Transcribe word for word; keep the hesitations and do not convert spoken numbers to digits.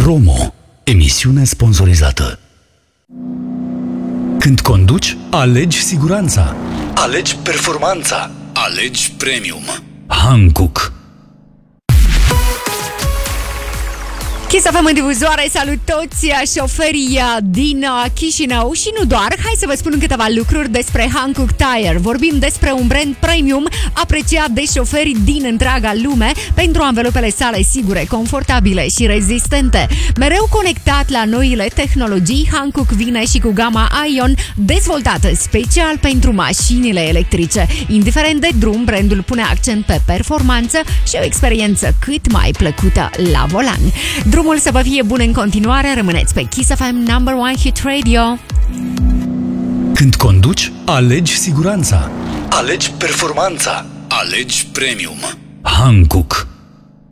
Promo. Emisiune sponsorizată. Când conduci, alegi siguranța. Alegi performanța. Alegi premium. Hankook. Kiss F M în difuzoare, salut toți șoferii din Chișinău și nu doar. Hai să vă spun câteva lucruri despre Hankook Tire. Vorbim despre un brand premium apreciat de șoferi din întreaga lume pentru anvelopele sale sigure, confortabile și rezistente. Mereu conectat la noile tehnologii, Hankook vine și cu gama Ion, dezvoltată special pentru mașinile electrice. Indiferent de drum, brandul pune accent pe performanță și o experiență cât mai plăcută la volan. Drumul să vă fie bun în continuare, rămâneți pe Kiss F M number one hit radio. Când conduci, alegi siguranța. Alegi performanța. Alegi premium. Hankook.